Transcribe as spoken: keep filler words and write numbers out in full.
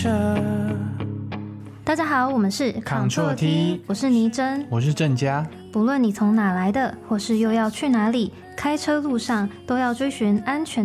大家好，我们是 Control T， 我是倪真， 我是郑佳。 不论你从哪来的，或是又要去哪里，开车路上都要追寻安全